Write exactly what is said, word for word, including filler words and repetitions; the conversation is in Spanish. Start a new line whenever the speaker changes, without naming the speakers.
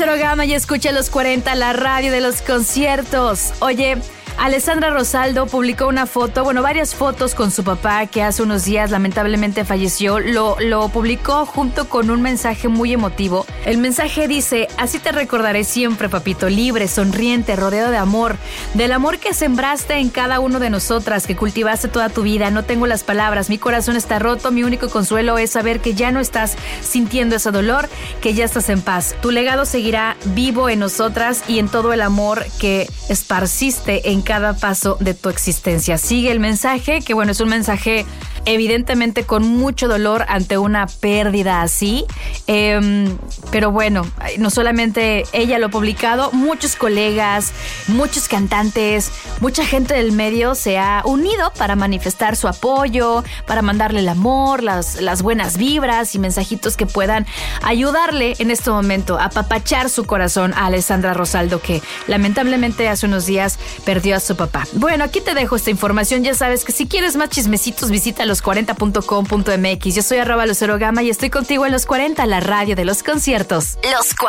Lucero Gama y escucha los cuarenta, la radio de los conciertos. Oye, Alessandra Rosaldo publicó una foto, bueno, varias fotos con su papá que hace unos días lamentablemente falleció. Lo, lo publicó junto con un mensaje muy emotivo. El mensaje dice: así te recordaré siempre, papito, libre, sonriente, rodeado de amor, del amor que sembraste en cada uno de nosotras, que cultivaste toda tu vida. No tengo las palabras, mi corazón está roto, mi único consuelo es saber que ya no estás sintiendo ese dolor, que ya estás en paz. Tu legado seguirá vivo en nosotras y en todo el amor que esparciste en cada paso de tu existencia. Sigue el mensaje, que bueno, es un mensaje evidentemente con mucho dolor ante una pérdida así, eh, pero bueno, no solamente ella lo ha publicado, muchos colegas, muchos cantantes, mucha gente del medio se ha unido para manifestar su apoyo, para mandarle el amor, las, las buenas vibras y mensajitos que puedan ayudarle en este momento a apapachar su corazón a Alessandra Rosaldo, que lamentablemente hace unos días perdió a su papá. Bueno, aquí te dejo esta información. Ya sabes que si quieres más chismecitos, visita los cuarenta punto com punto m x. Yo soy arroba Lucero Gama y estoy contigo en Los cuarenta, la radio de los conciertos. Los cuarenta.